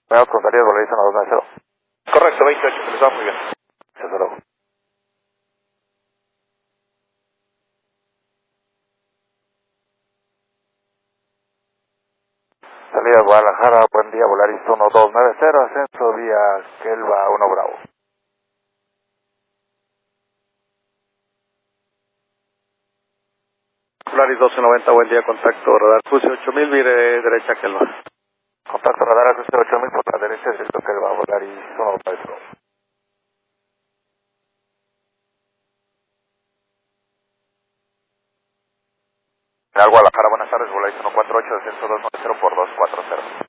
Me con Darío Volaris 1290. Correcto, 28, que les va muy bien. Hasta luego. Salida Guadalajara, buen día, Volaris 1290, ascenso vía Kelva 1 Bravo. Volaris 1290, buen día, contacto radar cruce 8000, vire derecha Kelva. Contacto radar cruce 8000 por la derecha, directo Kelva, Volaris 190. Guadalajara, buenas tardes, Volaris 148, ascenso 290 por 240.